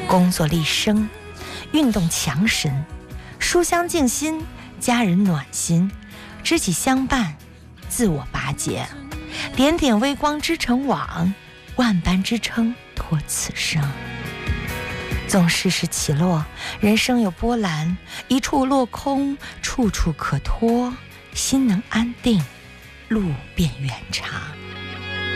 工作立身，运动强身，书香静心，家人暖心，知己相伴，自我拔节，点点微光织成网，万般支撑托此生。纵世事起落，人生有波澜，一处落空，处处可托，心能安定，路便远长。